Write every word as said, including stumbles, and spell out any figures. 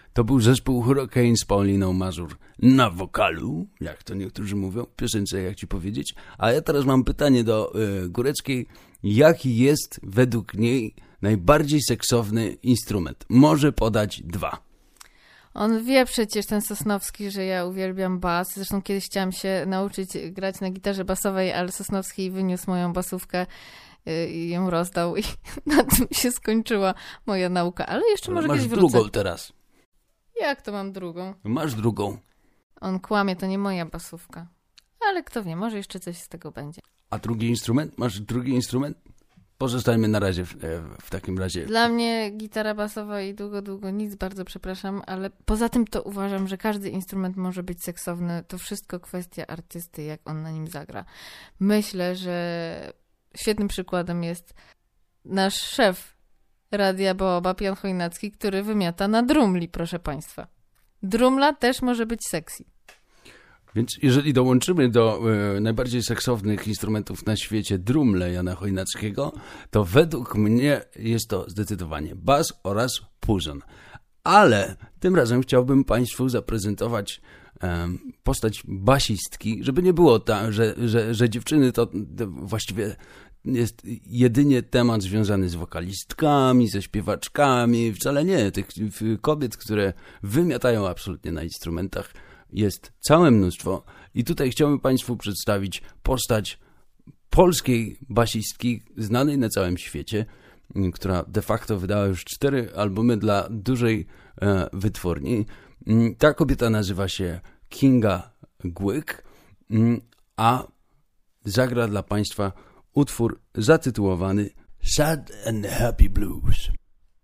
To był zespół Hurricane z Pauliną Mazur na wokalu, jak to niektórzy mówią, w piosence, jak ci powiedzieć. A ja teraz mam pytanie do y, Góreckiej. Jaki jest według niej najbardziej seksowny instrument? Może podać dwa. On wie przecież, ten Sosnowski, że ja uwielbiam bas. Zresztą kiedyś chciałam się nauczyć grać na gitarze basowej, ale Sosnowski wyniósł moją basówkę i ją rozdał i na tym się skończyła moja nauka. Ale jeszcze może Masz kiedyś wrócę. drugą teraz. Jak to mam drugą? Masz drugą. On kłamie, to nie moja basówka. Ale kto wie, może jeszcze coś z tego będzie. A drugi instrument? Masz drugi instrument? Pozostajmy na razie w, w takim razie. Dla mnie gitara basowa i długo, długo nic, bardzo przepraszam, ale poza tym to uważam, że każdy instrument może być seksowny. To wszystko kwestia artysty, jak on na nim zagra. Myślę, że świetnym przykładem jest nasz szef Radia Baobab, Jan Chojnacki, który wymiata na drumli, proszę państwa. Drumla też może być sexy. Więc jeżeli dołączymy do e, najbardziej seksownych instrumentów na świecie drumle Jana Chojnackiego, to według mnie jest to zdecydowanie bas oraz puzon. Ale tym razem chciałbym Państwu zaprezentować e, postać basistki, żeby nie było tak, że, że, że dziewczyny to, to właściwie jest jedynie temat związany z wokalistkami, ze śpiewaczkami. Wcale nie. Tych kobiet, które wymiatają absolutnie na instrumentach, jest całe mnóstwo i tutaj chciałbym Państwu przedstawić postać polskiej basistki znanej na całym świecie, która de facto wydała już cztery albumy dla dużej e, wytwórni. Ta kobieta nazywa się Kinga Głyk, a zagra dla Państwa utwór zatytułowany Sad and Happy Blues.